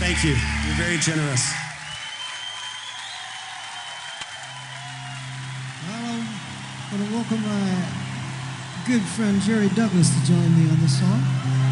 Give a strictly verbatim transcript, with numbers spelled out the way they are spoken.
Thank you. You're very generous. Well, I want to welcome my good friend Jerry Douglas to join me on this song.